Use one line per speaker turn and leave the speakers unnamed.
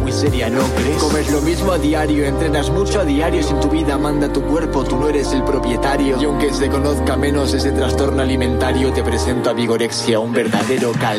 muy seria, ¿no crees? Comes lo mismo a diario, entrenas mucho a diario. Si en tu vida manda tu cuerpo, tú no eres el propietario. Y aunque se conozca menos ese trastorno alimentario, te presento a Vigorexia, un verdadero cal.